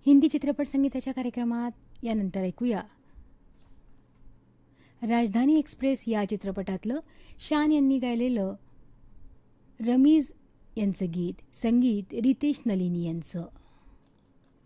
हिंदी चित्रपट संगीताच्या कार्यक्रमात यानंतर ऐकूया राजधानी एक्सप्रेस या चित्रपटातलं शान यांनी गायलेलं रमीज यांचं गीत, संगीत रितेश नलिनी यांचं.